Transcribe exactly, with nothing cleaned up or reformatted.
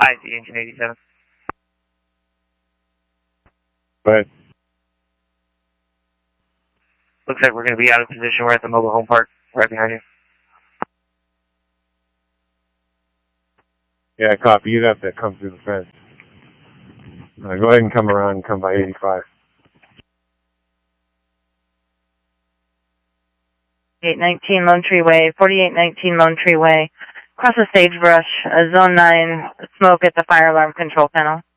I see, engine eighty-seven. But looks like we're going to be out of position. We're at the mobile home park right behind you. Yeah, copy. You'd have to come through the fence. Uh, go ahead and come around and come by eighty-five. forty-eight nineteen Lone Tree Way, forty-eight nineteen Lone Tree Way. Cross the sagebrush, uh, zone nine, smoke at the fire alarm control panel.